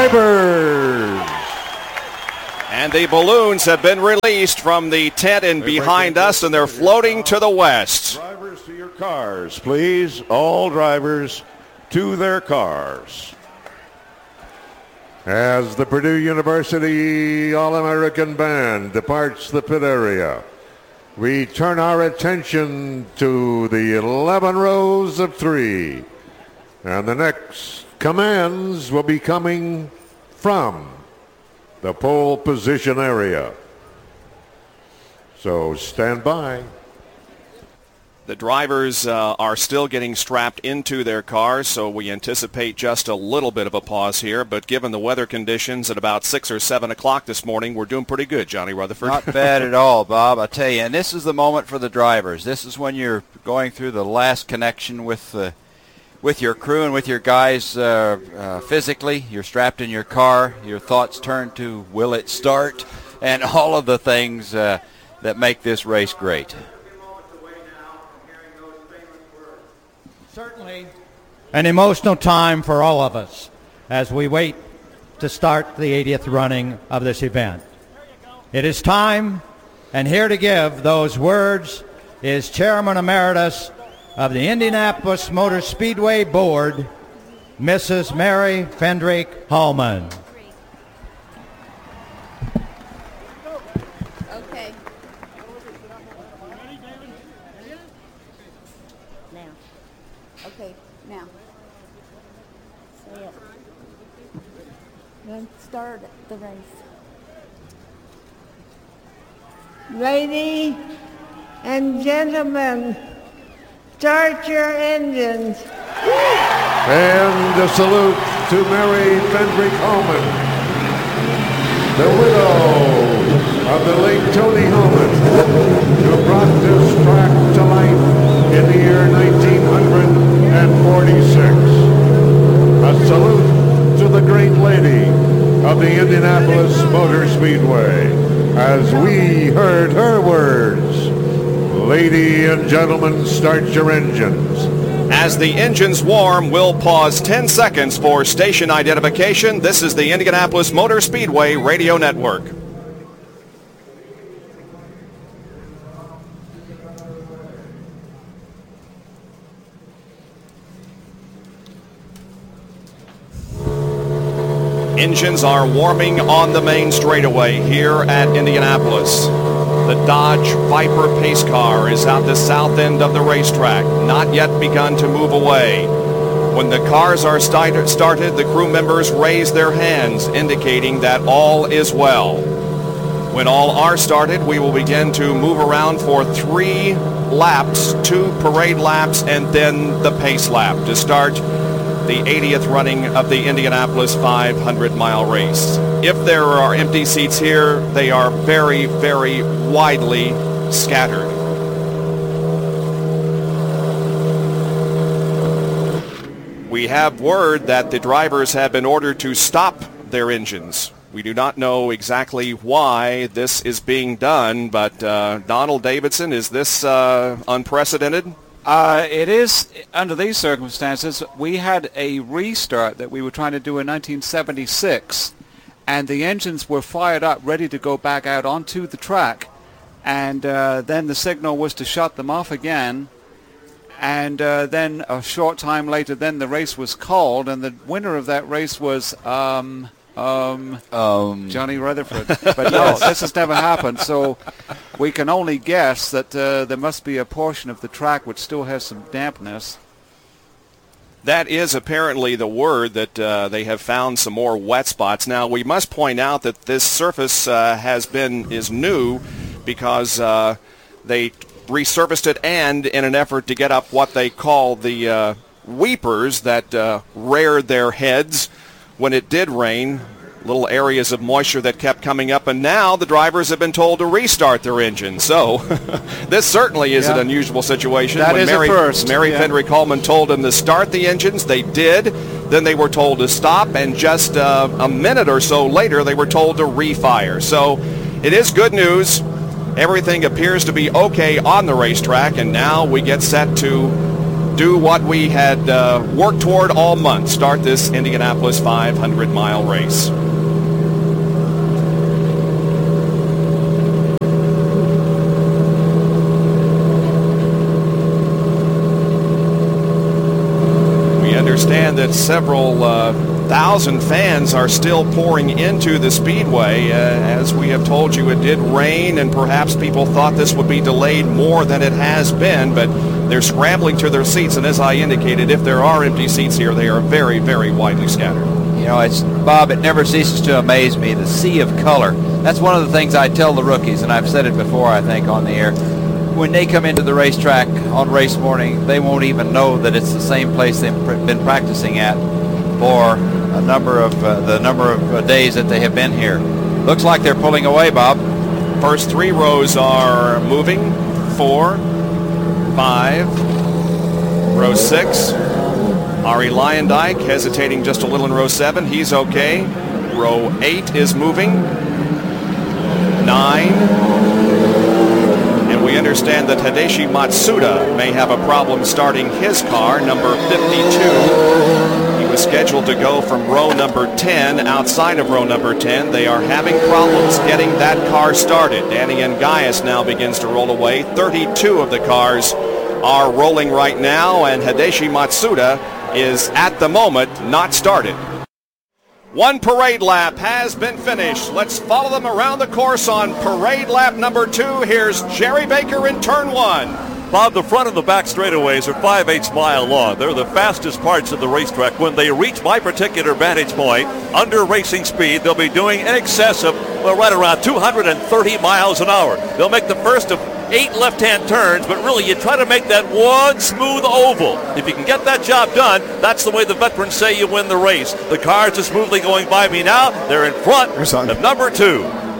drivers. And the balloons have been released from the tent and behind us, and they're floating to the west. Drivers to your cars, please. All drivers to their cars. As the Purdue University All-American Band departs the pit area, we turn our attention to the 11 rows of 3. And the next commands will be coming from the pole position area. So stand by. The drivers are still getting strapped into their cars, so we anticipate just a little bit of a pause here. But given the weather conditions at about 6 or 7 o'clock this morning, we're doing pretty good, Johnny Rutherford. Not bad at all, Bob, I tell you. And this is the moment for the drivers. This is when you're going through the last connection with your crew and with your guys physically. You're strapped in your car. Your thoughts turn to will it start and all of the things that make this race great. Certainly an emotional time for all of us as we wait to start the 80th running of this event. It is time, and here to give those words is Chairman Emeritus of the Indianapolis Motor Speedway Board, Mrs. Mary Fendrick Hallman. Okay. Now. Okay, now. Say it. Then start the race. Ladies and gentlemen, start your engines. And a salute to Mary Fendrick Hallman, the widow of the late Tony Hallman, who brought this track to life in the year 1946. A salute to the great lady of the Indianapolis Motor Speedway as we heard her words. Ladies and gentlemen, start your engines. As the engines warm, we'll pause 10 seconds for station identification. This is the Indianapolis Motor Speedway Radio Network. Engines are warming on the main straightaway here at Indianapolis. The Dodge Viper pace car is at the south end of the racetrack, not yet begun to move away. When the cars are started, the crew members raise their hands, indicating that all is well. When all are started, we will begin to move around for 3 laps, 2 parade laps, and then the pace lap to start the 80th running of the Indianapolis 500-mile race. If there are empty seats here, they are very, very widely scattered. We have word that the drivers have been ordered to stop their engines. We do not know exactly why this is being done, but Donald Davidson, is this unprecedented? It is under these circumstances. We had a restart that we were trying to do in 1976, and the engines were fired up, ready to go back out onto the track, and then the signal was to shut them off again, and then a short time later, then the race was called, and the winner of that race was Johnny Rutherford. But no, this has never happened, so we can only guess that there must be a portion of the track which still has some dampness. That is apparently the word, that they have found some more wet spots. Now, we must point out that this surface is new because they resurfaced it, and in an effort to get up what they call the weepers that reared their heads when it did rain, little areas of moisture that kept coming up, and now the drivers have been told to restart their engines. So this certainly is an unusual situation. That when is a first. Mary Fendrick Hallman told them to start the engines, they did. Then they were told to stop, and just a minute or so later, they were told to refire. So it is good news. Everything appears to be okay on the racetrack, and now we get set to do what we had worked toward all month, start this Indianapolis 500-mile race. We understand that several thousand fans are still pouring into the speedway. As we have told you, it did rain, and perhaps people thought this would be delayed more than it has been, but they're scrambling to their seats, and as I indicated, if there are empty seats here, they are very, very widely scattered. You know, it's Bob, it never ceases to amaze me, the sea of color. That's one of the things I tell the rookies, and I've said it before, I think, on the air. When they come into the racetrack on race morning, they won't even know that it's the same place they've been practicing at for the number of days that they have been here. Looks like they're pulling away, Bob. First 3 rows are moving. 4, 5, row 6. Ari Leyendijk hesitating just a little in row 7. He's okay. Row 8 is moving. 9. And we understand that Hideshi Matsuda may have a problem starting his car, number 52. He was scheduled to go from row number 10 outside of row number 10. They are having problems getting that car started. Danny Ngaius now begins to roll away. 32 of the cars are rolling right now, and Hideshi Matsuda is at the moment not started. One parade lap has been finished. Let's follow them around the course on parade lap number 2. Here's Jerry Baker in turn 1. Bob, the front and the back straightaways are 5/8 mile long. They're the fastest parts of the racetrack. When they reach my particular vantage point, under racing speed, they'll be doing in excess of, well, right around 230 miles an hour. They'll make the first of 8 left-hand turns, but really you try to make that one smooth oval. If you can get that job done, that's the way the veterans say you win the race. The cars are smoothly going by me now. They're in front of number 2.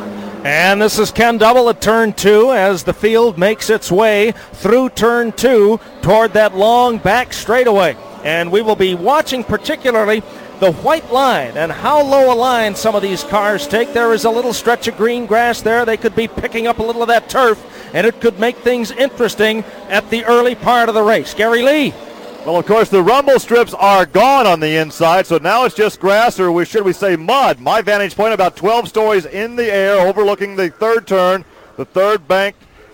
And this is Ken Double at turn 2 as the field makes its way through turn 2 toward that long back straightaway. And we will be watching particularly the white line and how low a line some of these cars take. There is a little stretch of green grass there. They could be picking up a little of that turf, and it could make things interesting at the early part of the race. Gary Lee. Well, of course, the rumble strips are gone on the inside, so now it's just grass, or should we say mud. My vantage point about 12 stories in the air overlooking the third turn, the third bank,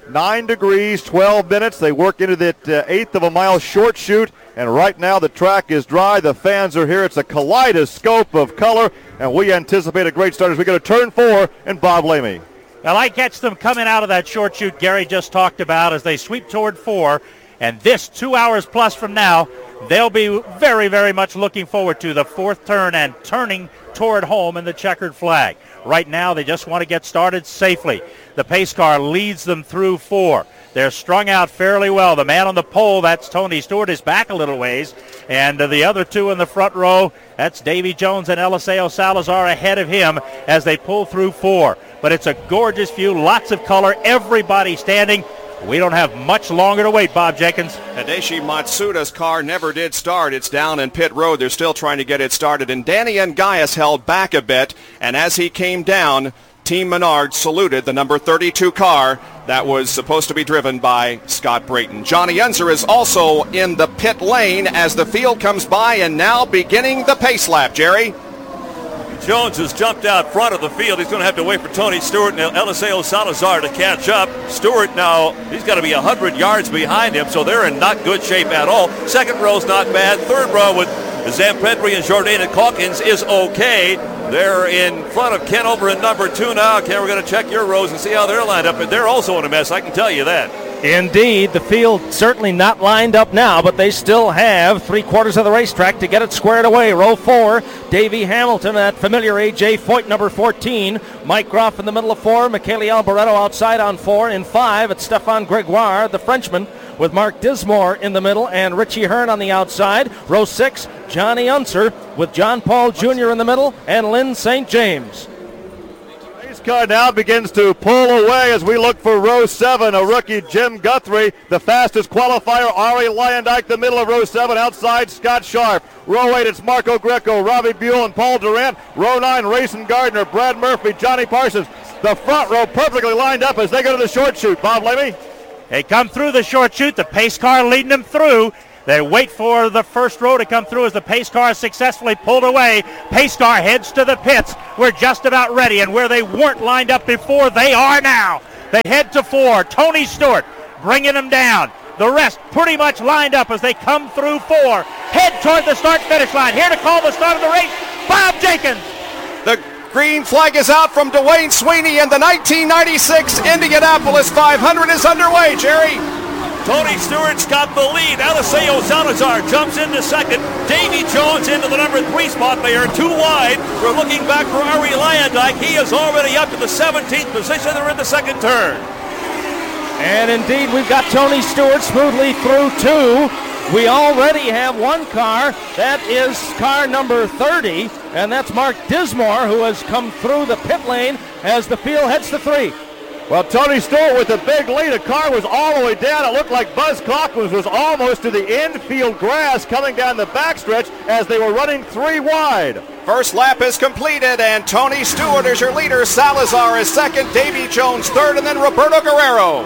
9 degrees, 12 minutes. They work into that 1/8 of a mile short chute, and right now the track is dry. The fans are here. It's a kaleidoscope of color, and we anticipate a great start as we go to turn 4 and Bob Lamy. Well, I catch them coming out of that short chute Gary just talked about as they sweep toward 4. And this 2 hours plus from now, they'll be very, very much looking forward to the 4th turn and turning toward home in the checkered flag. Right now, they just want to get started safely. The pace car leads them through 4. They're strung out fairly well. The man on the pole, that's Tony Stewart, is back a little ways. And the other 2 in the front row, that's Davy Jones and Eliseo Salazar ahead of him as they pull through 4. But it's a gorgeous view, lots of color, everybody standing. We don't have much longer to wait, Bob Jenkins. Hideshi Matsuda's car never did start. It's down in pit road. They're still trying to get it started. And Danny Ngaius held back a bit. And as he came down, Team Menard saluted the number 32 car that was supposed to be driven by Scott Brayton. Johnny Unser is also in the pit lane as the field comes by and now beginning the pace lap, Jerry. Jones has jumped out front of the field. He's going to have to wait for Tony Stewart and Eliseo Salazar to catch up. Stewart now, he's got to be 100 yards behind him, so they're in not good shape at all. Second row's not bad. Third row with Zampedri and Jordan Calkins is okay. They're in front of Ken over in number 2 now. Ken, we're going to check your rows and see how they're lined up, but they're also in a mess, I can tell you that. Indeed, the field certainly not lined up now, but they still have 3/4 of the racetrack to get it squared away. Row 4, Davey Hamilton, that familiar A.J. Foyt, number 14. Mike Groff in the middle of 4. Michele Alboreto outside on 4. In 5, it's Stefan Gregoire, the Frenchman, with Mark Dismore in the middle and Richie Hearn on the outside. Row 6, Johnny Unser with John Paul Jr. in the middle and Lynn St. James. Car now begins to pull away as we look for row 7, a rookie, Jim Guthrie, the fastest qualifier. Ari Leyendijk, the middle of row 7, outside Scott Sharp. Row 8, it's Marco Greco, Robbie Buell, and Paul Durant. Row 9, Rayson Gardner, Brad Murphy, Johnny Parsons. The front row perfectly lined up as they go to the short chute. Bob Lamy. They come through the short chute, the pace car leading them through. They wait for the first row to come through as the pace car is successfully pulled away. Pace car heads to the pits. We're just about ready, and where they weren't lined up before, they are now. They head to 4. Tony Stewart bringing them down. The rest pretty much lined up as they come through 4. Head toward the start-finish line. Here to call the start of the race, Bob Jenkins. The green flag is out from Dwayne Sweeney, and the 1996 Indianapolis 500 is underway, Jerry. Tony Stewart's got the lead. Eliseo Salazar jumps into second. Davy Jones into the number 3 spot. They are too wide. We're looking back for Ari Lyondike. He is already up to the 17th position. They're in the second turn. And indeed, we've got Tony Stewart smoothly through 2. We already have one car. That is car number 30, and that's Mark Dismore, who has come through the pit lane as the field heads to 3. Well, Tony Stewart with a big lead. The car was all the way down. It looked like Buzz Coughlin was almost to the infield grass coming down the backstretch as they were running 3 wide. First lap is completed, and Tony Stewart is your leader. Salazar is second, Davy Jones third, and then Roberto Guerrero.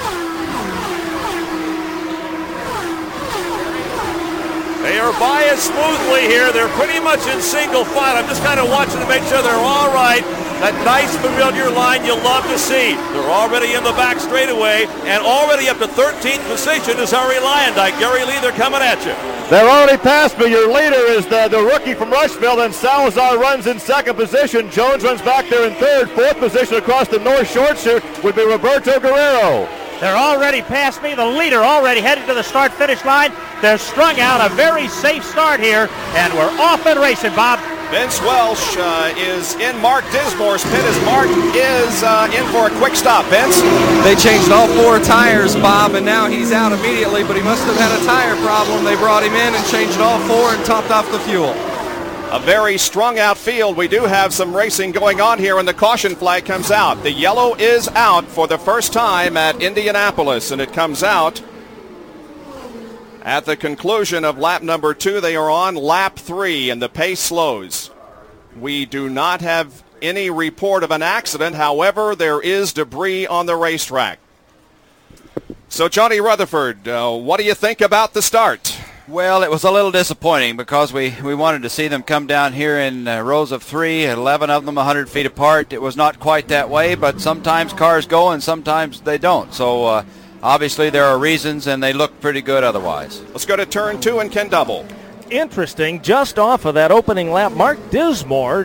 They are by it smoothly here. They're pretty much in single file. I'm just kind of watching to make sure they're all right. That nice familiar line you love to see. They're already in the back straightaway, and already up to 13th position is Ari Lyondike. Gary Lee, they're coming at you. They're already past me. Your leader is the rookie from Rushville, and Salazar runs in second position. Jones runs back there in third. Fourth position across the North Short Chute would be Roberto Guerrero. They're already past me. The leader already headed to the start-finish line. They're strung out. A very safe start here, and we're off and racing, Bob. Vince Welsh is in Mark Dismore's pit as Mark is in for a quick stop. Vince? They changed all 4 tires, Bob, and now he's out immediately, but he must have had a tire problem. They brought him in and changed all 4 and topped off the fuel. A very strung out field. We do have some racing going on here, and the caution flag comes out. The yellow is out for the first time at Indianapolis, and it comes out at the conclusion of lap number 2. They are on lap 3, and the pace slows. We do not have any report of an accident. However, there is debris on the racetrack. So, Johnny Rutherford, what do you think about the start? Well, it was a little disappointing because we wanted to see them come down here in rows of 3, 11 of them 100 feet apart. It was not quite that way, but sometimes cars go and sometimes they don't. So obviously there are reasons, and they look pretty good otherwise. Let's go to turn 2 and Ken Double. Interesting, just off of that opening lap, Mark Dismore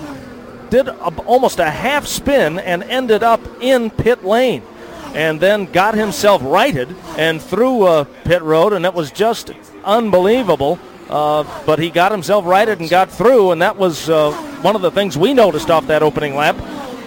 did almost a half spin and ended up in pit lane, and then got himself righted and through pit road, and it was just unbelievable. But he got himself righted and got through, and that was one of the things we noticed off that opening lap.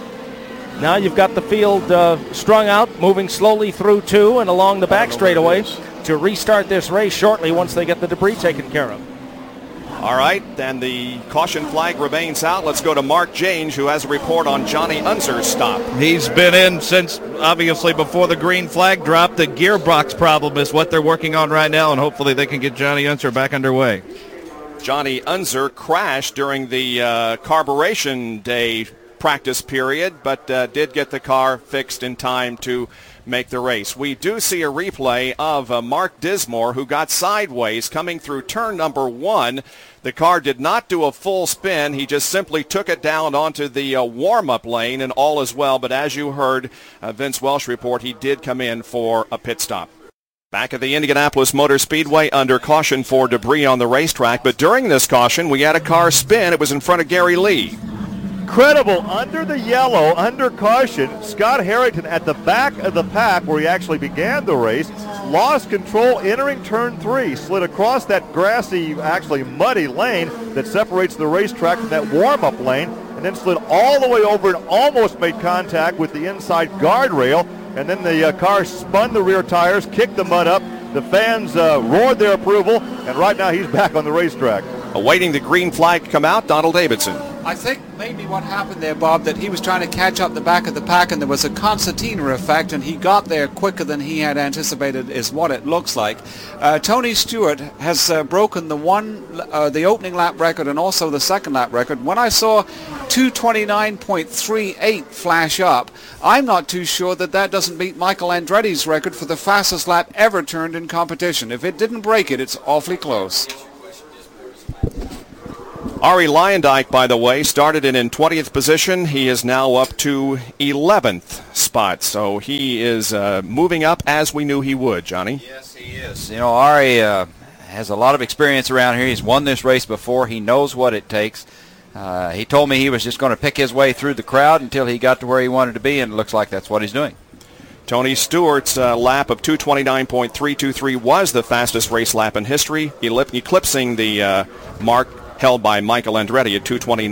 Now you've got the field strung out, moving slowly through 2 and along the back straightaway to restart this race shortly once they get the debris taken care of. All right, then the caution flag remains out. Let's go to Mark Jange, who has a report on Johnny Unser's stop. He's been in since, obviously, before the green flag dropped. The gearbox problem is what they're working on right now, and hopefully they can get Johnny Unser back underway. Johnny Unser crashed during the carburation day practice period, but did get the car fixed in time to make the race. We do see a replay of Mark Dismore, who got sideways coming through turn number 1. The car did not do a full spin. He just simply took it down onto the warm-up lane, and all is well. But as you heard Vince Welsh report, he did come in for a pit stop. Back at the Indianapolis Motor Speedway under caution for debris on the racetrack. But during this caution, we had a car spin. It was in front of Gary Lee. Incredible. Under the yellow, under caution, Scott Harrington at the back of the pack where he actually began the race, lost control entering turn 3, slid across that grassy, actually muddy lane that separates the racetrack from that warm-up lane, and then slid all the way over and almost made contact with the inside guardrail, and then the car spun the rear tires, kicked the mud up. The fans roared their approval, and right now he's back on the racetrack. Awaiting the green flag to come out, Donald Davidson. I think maybe what happened there, Bob, that he was trying to catch up the back of the pack, and there was a concertina effect, and he got there quicker than he had anticipated, is what it looks like. Tony Stewart has broken the opening lap record and also the second lap record. When I saw 2:29.38 flash up, I'm not too sure that doesn't beat Michael Andretti's record for the fastest lap ever turned in competition. If it didn't break it, it's awfully close. Ari Leyendijk, by the way, started in 20th position. He is now up to 11th spot. So he is moving up as we knew he would, Johnny. Yes, he is. You know, Ari has a lot of experience around here. He's won this race before. He knows what it takes. He told me he was just going to pick his way through the crowd until he got to where he wanted to be, and it looks like that's what he's doing. Tony Stewart's lap of 2:29.323 was the fastest race lap in history, eclipsing the mark held by Michael Andretti at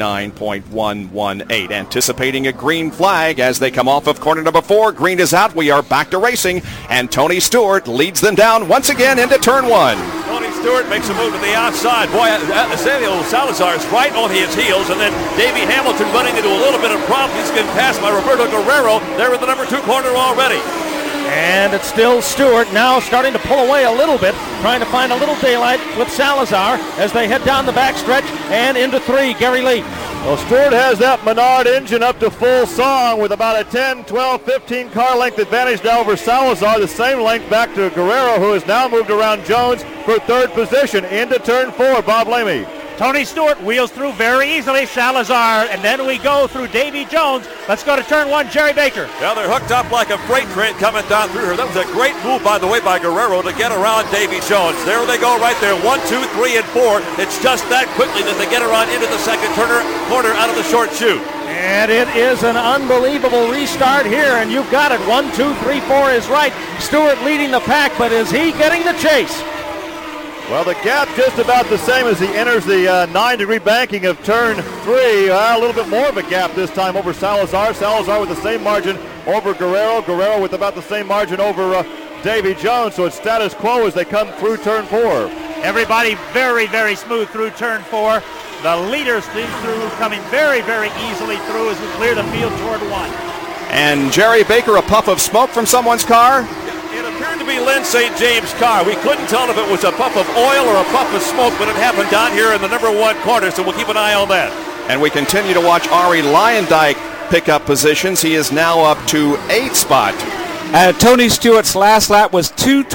2:29.118. Anticipating a green flag as they come off of corner number 4. Green is out. We are back to racing, and Tony Stewart leads them down once again into turn 1. Tony Stewart makes a move to the outside. Boy, Ezequiel Salazar is right on his heels, and then Davey Hamilton running into a little bit of problem. He's getting passed by Roberto Guerrero. They're in the number 2 corner already. And it's still Stewart now starting to pull away a little bit, trying to find a little daylight with Salazar as they head down the backstretch and into 3, Gary Lee. Well, Stewart has that Menard engine up to full song with about a 10, 12, 15 car length advantage now over Salazar. The same length back to Guerrero, who has now moved around Jones for 3rd position into turn 4. Bob Lamey. Tony Stewart wheels through very easily Salazar, and then we go through Davy Jones. Let's go to turn 1, Jerry Baker. Yeah, they're hooked up like a freight train coming down through here. That was a great move, by the way, by Guerrero to get around Davy Jones. There they go right there, 1, 2, 3, and 4. It's just that quickly that they get around into the second corner out of the short chute. And it is an unbelievable restart here, and you've got it. 1, 2, 3, 4 is right. Stewart leading the pack, but is he getting the chase? Well, the gap just about the same as he enters the 9-degree banking of turn 3. A little bit more of a gap this time over Salazar. Salazar with the same margin over Guerrero. Guerrero with about the same margin over Davy Jones. So it's status quo as they come through turn 4. Everybody very, very smooth through turn 4. The leaders through coming very, very easily through as we clear the field toward 1. And Jerry Baker, a puff of smoke from someone's car. It appeared to be Lynn St. James' car. We couldn't tell if it was a puff of oil or a puff of smoke, but it happened down here in the number 1 corner, so we'll keep an eye on that. And we continue to watch Ari Leyendijk pick up positions. He is now up to 8th spot. Tony Stewart's last lap was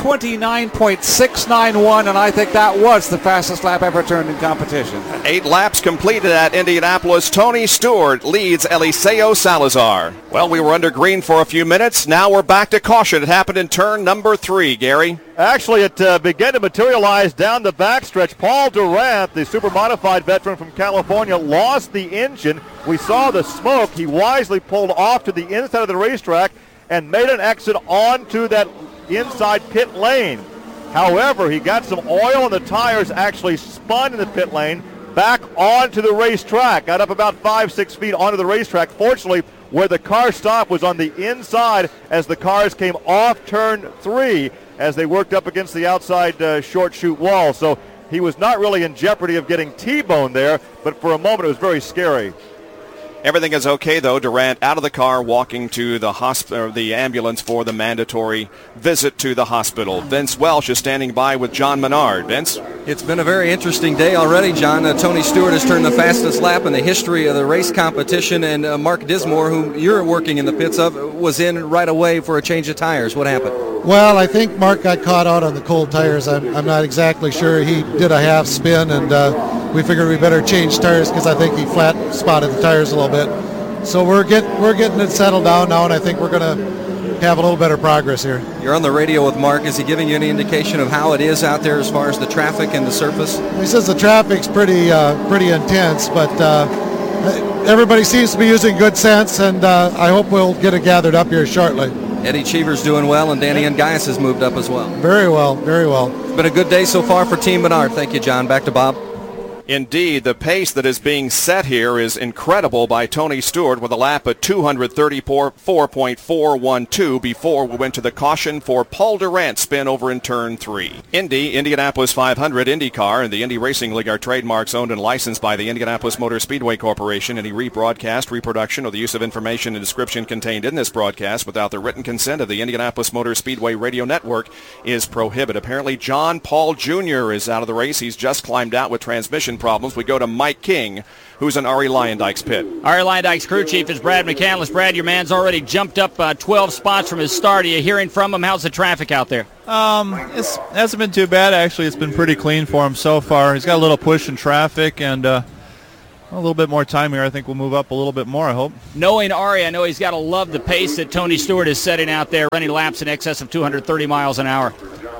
2:29.691, and I think that was the fastest lap ever turned in competition. 8 laps completed at Indianapolis. Tony Stewart leads Eliseo Salazar. Well, we were under green for a few minutes. Now we're back to caution. It happened in turn number 3, Gary. Actually, it began to materialize down the backstretch. Paul Durant, the super modified veteran from California, lost the engine. We saw the smoke. He wisely pulled off to the inside of the racetrack and made an exit onto that inside pit lane. However, he got some oil and the tires actually spun in the pit lane back onto the racetrack. Got up about 5-6 feet onto the racetrack. Fortunately, where the car stopped was on the inside as the cars came off turn 3 as they worked up against the outside short chute wall. So he was not really in jeopardy of getting T-boned there, but for a moment it was very scary. Everything is okay, though. Durant out of the car, walking to the hospital, the ambulance for the mandatory visit to the hospital. Vince Welsh is standing by with John Menard. Vince? It's been a very interesting day already, John. Tony Stewart has turned the fastest lap in the history of the race competition, and Mark Dismore, who you're working in the pits of, was in right away for a change of tires. What happened? Well, I think Mark got caught out on the cold tires. I'm not exactly sure. He did a half spin, and we figured we better change tires because I think he flat spotted the tires a little bit. So we're getting it settled down now, and I think we're going to have a little better progress here. You're on the radio with Mark. Is he giving you any indication of how it is out there as far as the traffic and the surface? He says the traffic's pretty intense, but everybody seems to be using good sense, and I hope we'll get it gathered up here shortly. Eddie Cheever's doing well, and Danny Ungaius has moved up as well. Very well, very well. It's been a good day so far for Team Menard. Thank you, John. Back to Bob. Indeed, the pace that is being set here is incredible by Tony Stewart with a lap at 234.412 before we went to the caution for Paul Durant spin over in turn 3. Indianapolis 500 IndyCar and the Indy Racing League are trademarks owned and licensed by the Indianapolis Motor Speedway Corporation. Any rebroadcast, reproduction, or the use of information and description contained in this broadcast without the written consent of the Indianapolis Motor Speedway Radio Network is prohibited. Apparently, John Paul Jr. is out of the race. He's just climbed out with transmission problems. We go to Mike King, who's in Arie Luyendyk's pit. Arie Luyendyk's crew chief is Brad McCandless. Brad, your man's already jumped up 12 spots from his start. Are you hearing from him? How's the traffic out there? It hasn't been too bad, actually. It's been pretty clean for him so far. He's got a little push in traffic, and a little bit more time here. I think we'll move up a little bit more, I hope. Knowing Arie, I know he's got to love the pace that Tony Stewart is setting out there, running laps in excess of 230 miles an hour.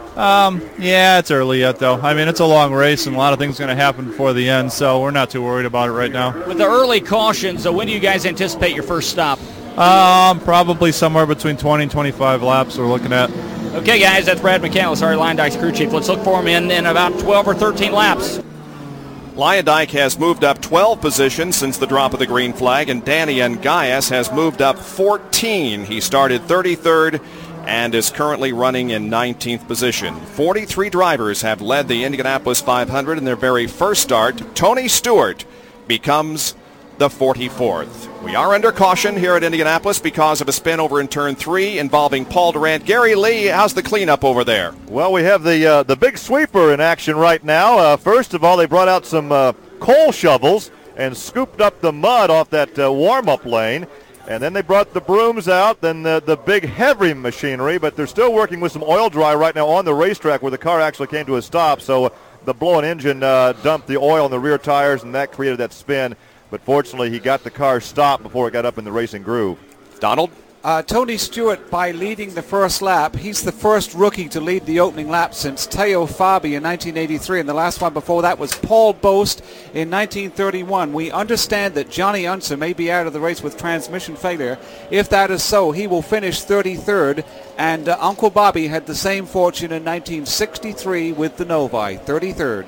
Yeah, it's early yet, though. I mean, it's a long race, and a lot of things are going to happen before the end, so we're not too worried about it right now. With the early cautions, when do you guys anticipate your first stop? Probably somewhere between 20 and 25 laps we're looking at. Okay, guys, that's Brad McCandless, Arie Luyendyk's crew chief. Let's look for him in about 12 or 13 laps. Luyendijk has moved up 12 positions since the drop of the green flag, and Danny Ungaias has moved up 14. He started 33rd and is currently running in 19th position. 43 drivers have led the Indianapolis 500 in their very first start. Tony Stewart becomes the 44th. We are under caution here at Indianapolis because of a spin over in turn 3 involving Paul Durant. Gary Lee, how's the cleanup over there? Well, we have the big sweeper in action right now. First of all, they brought out some coal shovels and scooped up the mud off that warm-up lane. And then they brought the brooms out, then the big heavy machinery, but they're still working with some oil dry right now on the racetrack where the car actually came to a stop. So the blown engine dumped the oil in the rear tires, and that created that spin. But fortunately, he got the car stopped before it got up in the racing groove. Donald? Tony Stewart, by leading the first lap, he's the first rookie to lead the opening lap since Teo Fabi in 1983, and the last one before that was Paul Boast in 1931. We understand that Johnny Unser may be out of the race with transmission failure. If that is so, he will finish 33rd, and Uncle Bobby had the same fortune in 1963 with the Novi, 33rd.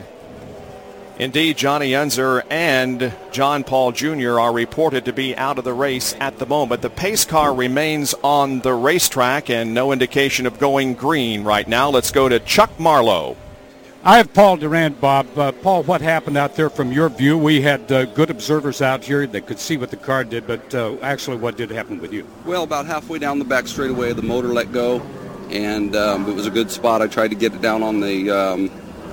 Indeed, Johnny Unser and John Paul Jr. are reported to be out of the race at the moment. The pace car remains on the racetrack and no indication of going green right now. Let's go to Chuck Marlowe. I have Paul Durant, Bob. Paul, what happened out there from your view? We had good observers out here that could see what the car did, but actually what did happen with you? Well, about halfway down the back straightaway, the motor let go, and it was a good spot. I tried to get it down on the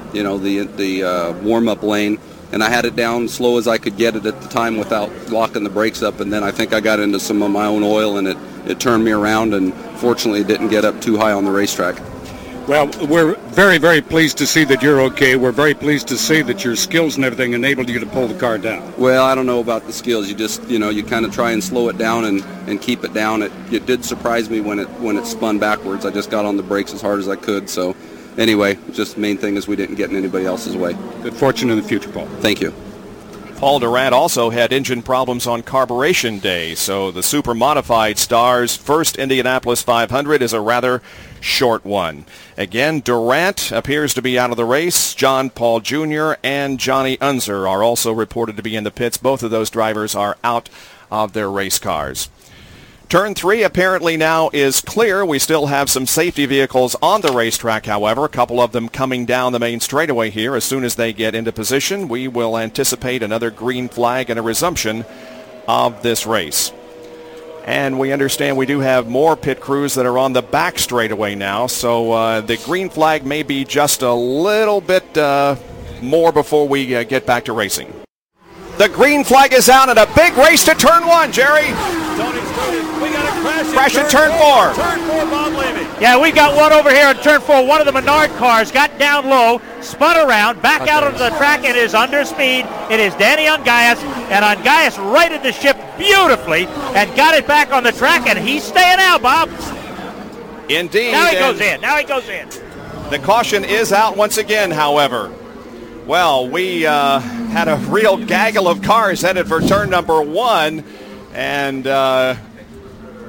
warm-up lane, and I had it down slow as I could get it at the time without locking the brakes up, and then I think I got into some of my own oil, and it turned me around, and fortunately it didn't get up too high on the racetrack. Well, we're very, very pleased to see that you're okay. We're very pleased to see that your skills and everything enabled you to pull the car down. Well, I don't know about the skills. You just, you kind of try and slow it down and keep it down. It did surprise me when it spun backwards. I just got on the brakes as hard as I could, so anyway, just the main thing is we didn't get in anybody else's way. Good fortune in the future, Paul. Thank you. Paul Durant also had engine problems on carburation day, so the super modified star's first Indianapolis 500 is a rather short one. Again, Durant appears to be out of the race. John Paul Jr. and Johnny Unser are also reported to be in the pits. Both of those drivers are out of their race cars. Turn 3 apparently now is clear. We still have some safety vehicles on the racetrack, however, a couple of them coming down the main straightaway here. As soon as they get into position, we will anticipate another green flag and a resumption of this race. And we understand we do have more pit crews that are on the back straightaway now, so the green flag may be just a little bit more before we get back to racing. The green flag is out and a big race to turn 1, Jerry. We got a crash in turn 4. Turn 4, Bob Levy. Yeah, we got one over here in turn 4. One of the Menard cars got down low, spun around, back out onto the track, and is under speed. It is Danny Ungaias, and Ungaias righted the ship beautifully and got it back on the track, and he's staying out, Bob. Indeed. Now he goes in. The caution is out once again, however. Well, we had a real gaggle of cars headed for turn number 1, and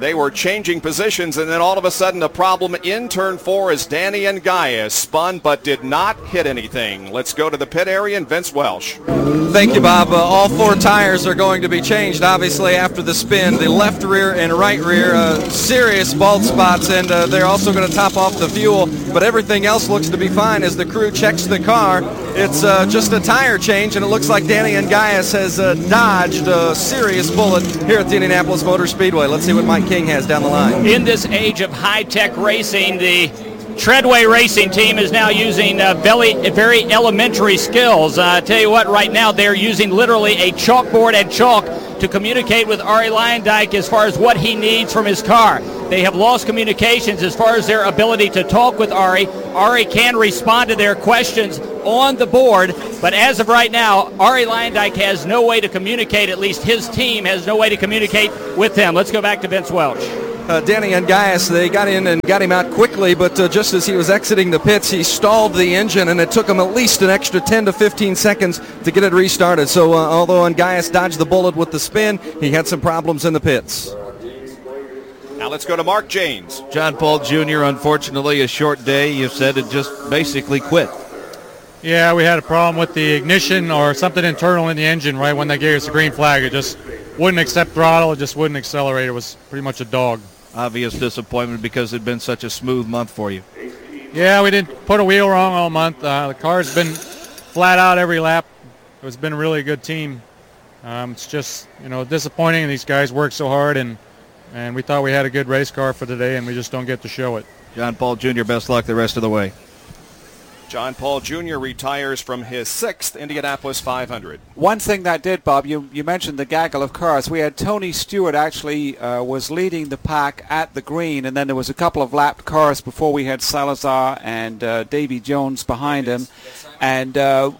They were changing positions, and then all of a sudden a problem in turn 4 as Danny Ngaya spun but did not hit anything. Let's go to the pit area and Vince Welsh. Thank you, Bob. All 4 tires are going to be changed, obviously, after the spin. The left rear and right rear, serious bald spots, and they're also going to top off the fuel. But everything else looks to be fine as the crew checks the car. It's just a tire change, and it looks like Danny Ngayes has dodged a serious bullet here at the Indianapolis Motor Speedway. Let's see what Mike King has down the line. In this age of high-tech racing, the Treadway Racing Team is now using very elementary skills. I tell you what, right now they're using literally a chalkboard and chalk to communicate with Arie Luyendyk as far as what he needs from his car. They have lost communications as far as their ability to talk with Arie. Arie can respond to their questions on the board, but as of right now, Arie Luyendyk has no way to communicate, at least his team has no way to communicate with him. Let's go back to Vince Welch. Danny Ngayes, they got in and got him out quickly, but just as he was exiting the pits, he stalled the engine, and it took him at least an extra 10 to 15 seconds to get it restarted. So although Ngayes dodged the bullet with the spin, he had some problems in the pits. Now let's go to Mark James. John Paul Jr., unfortunately, a short day. You said it just basically quit. Yeah, we had a problem with the ignition or something internal in the engine right when they gave us the green flag. It just wouldn't accept throttle. It just wouldn't accelerate. It was pretty much a dog. Obvious disappointment because it had been such a smooth month for you. Yeah, we didn't put a wheel wrong all month. The car's been flat out every lap. It's been a really good team. It's just, disappointing. These guys work so hard, and we thought we had a good race car for today, and we just don't get to show it. John Paul Jr., best luck the rest of the way. John Paul Jr. retires from his 6th Indianapolis 500. One thing that did, Bob, you mentioned the gaggle of cars. We had Tony Stewart actually was leading the pack at the green, and then there was a couple of lapped cars before we had Salazar and Davy Jones behind him. And the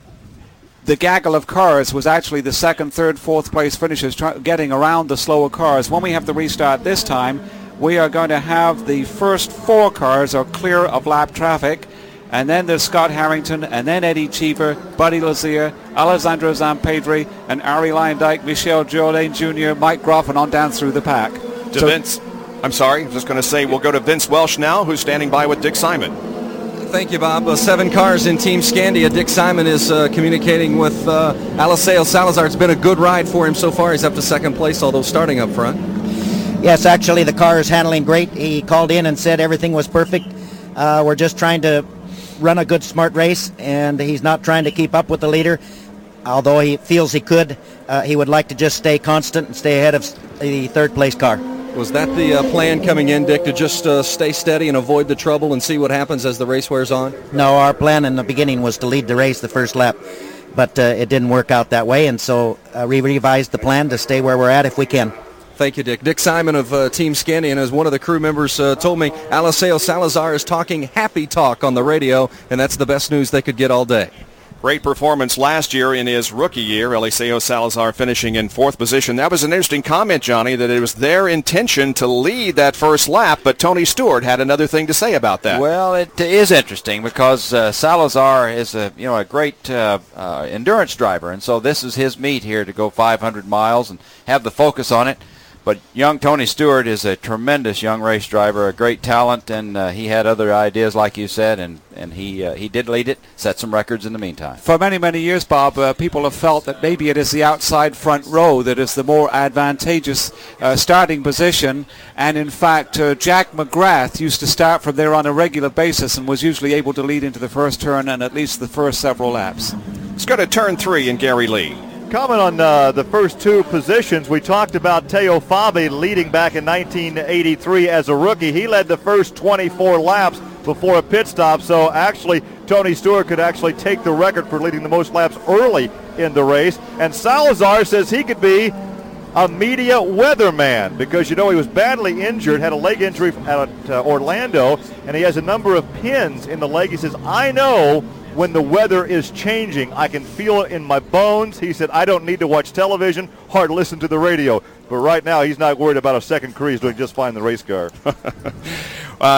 gaggle of cars was actually the 2nd, 3rd, 4th place finishers getting around the slower cars. When we have the restart this time, we are going to have the first 4 cars are clear of lap traffic. And then there's Scott Harrington, and then Eddie Cheever, Buddy Lazier, Alessandro Zampedri, and Arie Luyendyk, Michel Jourdain Jr., Mike Groff, and on down through the pack. Vince, I'm sorry, I'm just going to say we'll go to Vince Welsh now, who's standing by with Dick Simon. Thank you, Bob. 7 cars in Team Scandia. Dick Simon is communicating with Eliseo Salazar. It's been a good ride for him so far. He's up to 2nd place, although starting up front. Yes, actually, the car is handling great. He called in and said everything was perfect. We're just trying to run a good, smart race, and he's not trying to keep up with the leader. Although he feels he could, he would like to just stay constant and stay ahead of the 3rd place car. Was that the plan coming in, Dick, to just stay steady and avoid the trouble and see what happens as the race wears on? No, our plan in the beginning was to lead the race the first lap, but it didn't work out that way, and so we revised the plan to stay where we're at if we can. Thank you, Dick. Dick Simon of Team Scandia, and as one of the crew members told me, Eliseo Salazar is talking happy talk on the radio, and that's the best news they could get all day. Great performance last year in his rookie year. Eliseo Salazar finishing in 4th position. That was an interesting comment, Johnny, that it was their intention to lead that first lap, but Tony Stewart had another thing to say about that. Well, it is interesting because Salazar is a great endurance driver, and so this is his meet here to go 500 miles and have the focus on it. But young Tony Stewart is a tremendous young race driver, a great talent, and he had other ideas, like you said, and he did lead it, set some records in the meantime. For many, many years, Bob, people have felt that maybe it is the outside front row that is the more advantageous starting position, and in fact, Jack McGrath used to start from there on a regular basis and was usually able to lead into the first turn and at least the first several laps. Let's go to turn 3 in Gary Lee. Comment on the first 2 positions. We talked about Teo Fabi leading back in 1983 as a rookie. He led the first 24 laps before a pit stop, so actually Tony Stewart could actually take the record for leading the most laps early in the race. And Salazar says he could be a media weatherman because, he was badly injured, had a leg injury at Orlando, and he has a number of pins in the leg. He says, I know when the weather is changing. I can feel it in my bones. He said, I don't need to watch television or listen to the radio. But right now, he's not worried about a second career. He's doing just fine in the race car.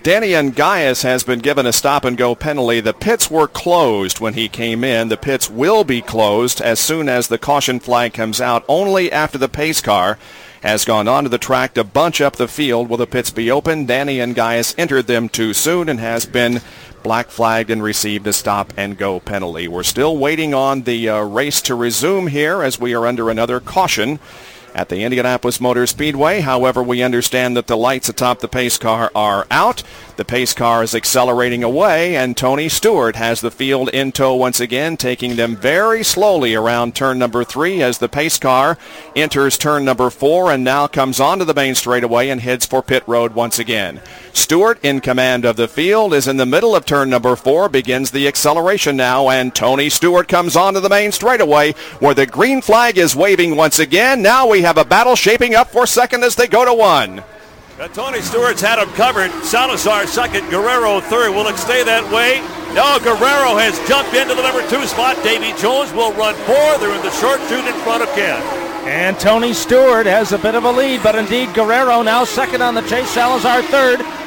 Danny Ungaius has been given a stop-and-go penalty. The pits were closed when he came in. The pits will be closed as soon as the caution flag comes out, only after the pace car has gone onto the track to bunch up the field. Will the pits be open? Danny Ungaius entered them too soon and has been black flagged and received a stop-and-go penalty. We're still waiting on the race to resume here as we are under another caution at the Indianapolis Motor Speedway. However, we understand that the lights atop the pace car are out. The pace car is accelerating away, and Tony Stewart has the field in tow once again, taking them very slowly around turn number 3 as the pace car enters turn number 4 and now comes onto the main straightaway and heads for pit road once again. Stewart, in command of the field, is in the middle of turn number 4, begins the acceleration now, and Tony Stewart comes onto the main straightaway where the green flag is waving once again. Now we have a battle shaping up for second as they go to 1. Tony Stewart's had him covered. Salazar second, Guerrero third. Will it stay that way? No, Guerrero has jumped into the number 2 spot. Davy Jones will run 4. They're in the short chute in front of Ken. And Tony Stewart has a bit of a lead, but indeed Guerrero now second on the chase. Salazar third.